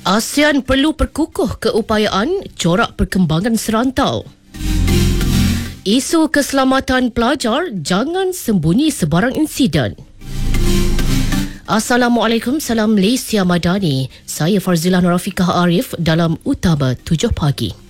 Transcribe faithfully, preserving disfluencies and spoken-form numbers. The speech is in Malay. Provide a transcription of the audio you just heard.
ASEAN perlu perkukuh keupayaan corak perkembangan serantau. Isu keselamatan pelajar, jangan sembunyi sebarang insiden. Assalamualaikum, salam Malaysia Madani. Saya Farzilah Nurafiqah Arif dalam Utama tujuh pagi.